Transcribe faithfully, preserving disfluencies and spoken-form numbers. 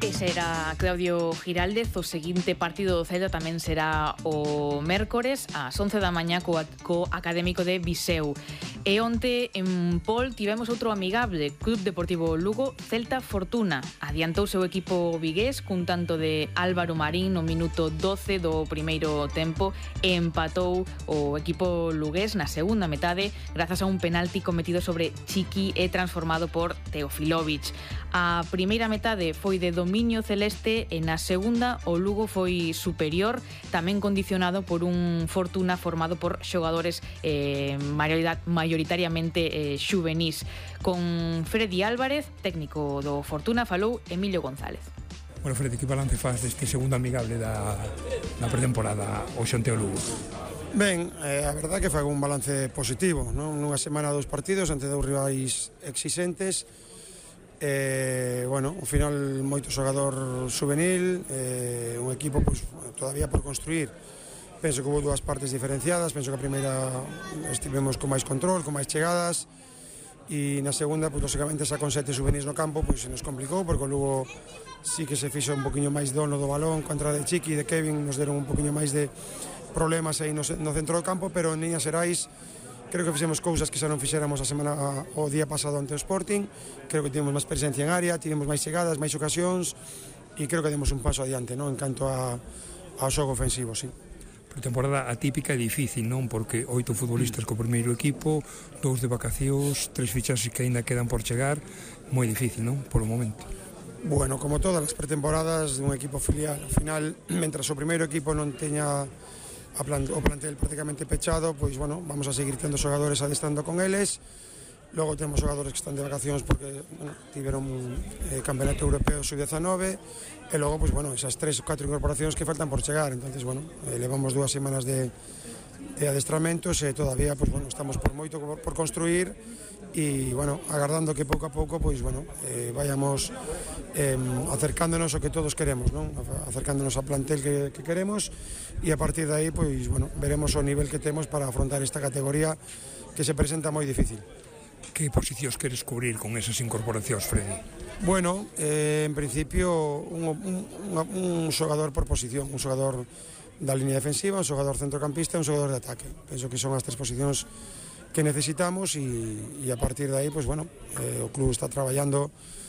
Ese era Claudio Giraldez. O seguinte partido do Celta tamén será o mércores ás once da mañá co, co Académico de Viseu. E onte en Pol tivemos outro amigable, Club Deportivo Lugo Celta Fortuna. Adiantouse o equipo vigués cun tanto de Álvaro Marín no minuto doce do primeiro tempo e empatou o equipo lugués na segunda metade grazas a un penalti cometido sobre Chiqui e transformado por Teofilovic. A primeira metade foi de dominio celeste e na segunda o Lugo foi superior, tamén condicionado por un Fortuna formado por xogadores eh, maioritariamente eh, xuvenís. Con Freddy Álvarez, técnico do Fortuna, falou Emilio González. Bueno, Freddy, que balance faz deste segundo amigable da, da pretemporada hoxe ante o Lugo? Ben, eh, a verdade que fai un balance positivo, non? Nunha semana dos partidos ante dous rivais exixentes. Eh, bueno, ao final moito xogador juvenil, eh, un equipo pues, todavía por construir. Penso que houve dúas partes diferenciadas. Penso que a primeira estivemos con máis control, con máis chegadas, e na segunda, pues, lógicamente, xa con sete juvenis no campo, pues, se nos complicou, porque luego sí que se fixo un poquinho máis dono do balón, con a entrada de Chiqui e de Kevin nos deron un poquinho máis de problemas aí no, no centro do campo, pero en líneas xerais creo que fixemos cousas que xa non fixéramos a semana o día pasado ante o Sporting. Creo que tivemos máis presencia en área, tivemos máis chegadas, máis ocasións, e creo que demos un paso adiante, non, en canto a, ao xogo ofensivo, sí. Temporada atípica e difícil, non? Porque oito futbolistas co primeiro equipo, dous de vacacións, tres fichaxes que aínda quedan por chegar, moi difícil, non? Por o momento. Bueno, como todas as pretemporadas dun equipo filial, ao final, mentras o primeiro equipo non teña a plan, o plantel prácticamente pechado, pois, bueno, vamos a seguir tendo xogadores adestrando con eles. Logo temos xogadores que están de vacacións porque, bueno, tiveron eh, Campeonato Europeo sub diecinueve, e logo, pois, bueno, esas tres ou catro incorporacións que faltan por chegar. Entonces, bueno, eh, levamos dúas semanas de, de adestramentos e todavía, pois, bueno, estamos por moito por, por construir, e, bueno, agardando que pouco a pouco, pois, bueno, eh, vayamos eh, acercándonos ao que todos queremos, non? Acercándonos ao plantel que, que queremos, e a partir de aí, pois, bueno, veremos o nivel que temos para afrontar esta categoría que se presenta moi difícil. Que posicións queres cubrir con esas incorporacións, Freddy? Bueno, eh, en principio un, un, un xogador por posición, un xogador da línea defensiva, un xogador centrocampista e un xogador de ataque. Penso que son as tres posicións que necesitamos, e, e a partir de aí, pues, bueno, eh, o club está traballando